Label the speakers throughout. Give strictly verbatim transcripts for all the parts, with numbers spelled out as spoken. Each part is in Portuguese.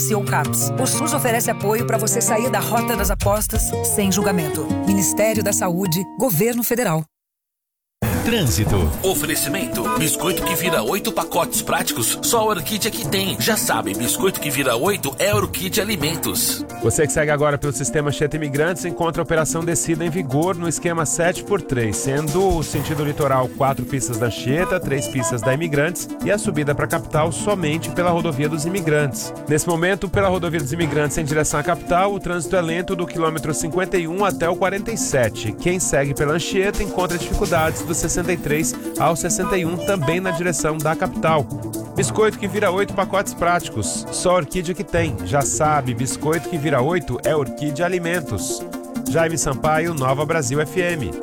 Speaker 1: ou CAPS. O SUS oferece apoio para você sair da rota das apostas sem julgamento. Ministério da Saúde, Governo Federal.
Speaker 2: Trânsito.
Speaker 3: Oferecimento. Biscoito que vira oito pacotes práticos, só a Orquídea que tem. Já sabe, biscoito que vira oito é Orquídea Alimentos.
Speaker 4: Você que segue agora pelo sistema Anchieta Imigrantes encontra a Operação Descida em vigor no esquema sete por três, sendo o sentido litoral quatro pistas da Anchieta, três pistas da Imigrantes e a subida para a capital somente pela rodovia dos Imigrantes. Nesse momento, pela rodovia dos Imigrantes em direção à capital, o trânsito é lento do quilômetro cinquenta e um até o quarenta e sete. Quem segue pela Anchieta encontra dificuldades do sessenta e três ao sessenta e um também na direção da capital. Biscoito que vira oito pacotes práticos, só a Orquídea que tem. Já sabe, biscoito que vira oito é Orquídea Alimentos. Jaime Sampaio, Nova Brasil F M.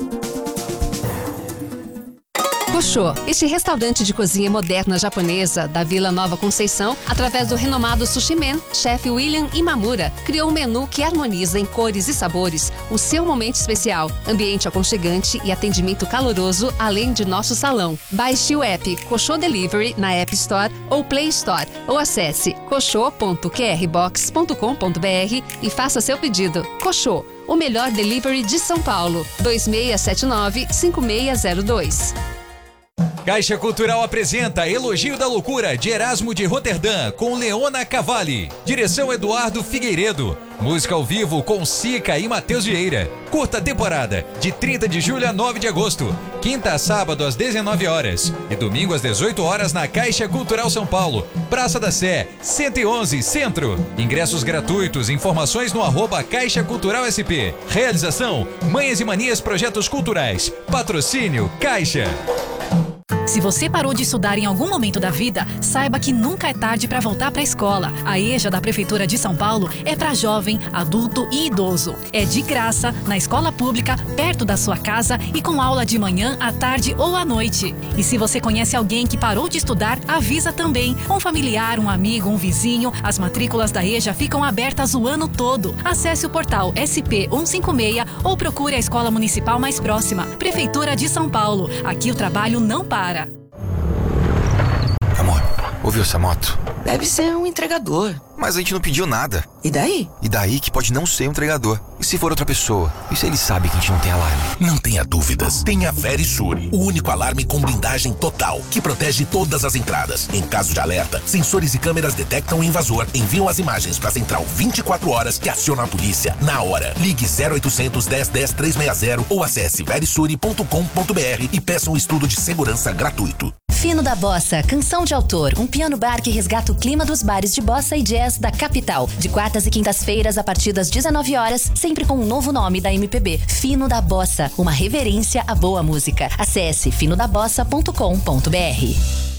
Speaker 5: Koshô, este restaurante de cozinha moderna japonesa da Vila Nova Conceição, através do renomado Sushi Man, chefe William Imamura, criou um menu que harmoniza em cores e sabores o seu momento especial, ambiente aconchegante e atendimento caloroso, além de nosso salão. Baixe o app Koshô Delivery na App Store ou Play Store ou acesse koshô ponto q r box ponto com ponto b r e faça seu pedido. Koshô, o melhor delivery de São Paulo. dois seis sete nove, cinco seis zero dois.
Speaker 2: Caixa Cultural apresenta Elogio da Loucura de Erasmo de Roterdã com Leona Cavalli. Direção Eduardo Figueiredo. Música ao vivo com Sica e Matheus Vieira. Curta temporada de trinta de julho a nove de agosto. Quinta a sábado às dezenove horas e domingo às dezoito horas na Caixa Cultural São Paulo. Praça da Sé, cento e onze, Centro. Ingressos gratuitos, informações no arroba Caixa Cultural S P. Realização Manhas e Manias Projetos Culturais. Patrocínio Caixa.
Speaker 6: Se você parou de estudar em algum momento da vida, saiba que nunca é tarde para voltar para a escola. A EJA da Prefeitura de São Paulo é para jovem, adulto e idoso. É de graça, na escola pública, perto da sua casa e com aula de manhã, à tarde ou à noite. E se você conhece alguém que parou de estudar, avisa também. Um familiar, um amigo, um vizinho, as matrículas da EJA ficam abertas o ano todo. Acesse o portal S P cento e cinquenta e seis ou procure a escola municipal mais próxima. Prefeitura de São Paulo. Aqui o trabalho não para.
Speaker 7: Amor, ouviu essa moto?
Speaker 8: Deve ser um entregador.
Speaker 7: Mas a gente não pediu nada.
Speaker 8: E daí?
Speaker 7: E daí que pode não ser um entregador. E se for outra pessoa? E se ele sabe que a gente não tem alarme?
Speaker 3: Não tenha dúvidas. Tenha Verisure, o único alarme com blindagem total, que protege todas as entradas. Em caso de alerta, sensores e câmeras detectam o invasor, enviam as imagens para a central vinte e quatro horas que aciona a polícia na hora. Ligue zero oitocentos, dez, dez, trezentos e sessenta ou acesse verisure ponto com ponto b r e peça um estudo de segurança gratuito.
Speaker 9: Fino da Bossa, canção de autor, um piano bar que resgata o clima dos bares de bossa e jazz da capital. De quartas e quintas-feiras a partir das dezenove horas, sempre com um novo nome da M P B. Fino da Bossa, uma reverência à boa música. Acesse fino da bossa ponto com ponto b r.